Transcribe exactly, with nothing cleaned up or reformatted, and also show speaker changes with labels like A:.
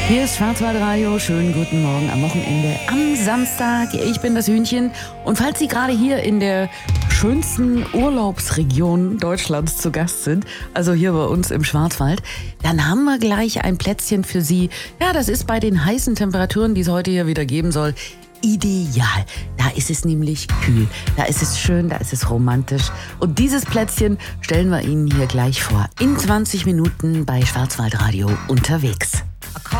A: Hier ist Schwarzwaldradio. Schönen guten Morgen am Wochenende, am Samstag. Ich bin das Hühnchen. Und falls Sie gerade hier in der schönsten Urlaubsregion Deutschlands zu Gast sind, also hier bei uns im Schwarzwald, dann haben wir gleich ein Plätzchen für Sie. Ja, das ist bei den heißen Temperaturen, die es heute hier wieder geben soll, ideal. Da ist es nämlich kühl, da ist es schön, da ist es romantisch. Und dieses Plätzchen stellen wir Ihnen hier gleich vor. In zwanzig Minuten bei Schwarzwaldradio unterwegs.